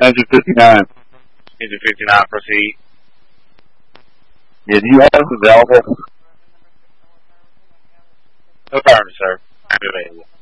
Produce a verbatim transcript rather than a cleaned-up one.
Engine fifty-nine. Engine fifty-nine, proceed. Yeah, do you have them available? Affirmative, sir. I'm available.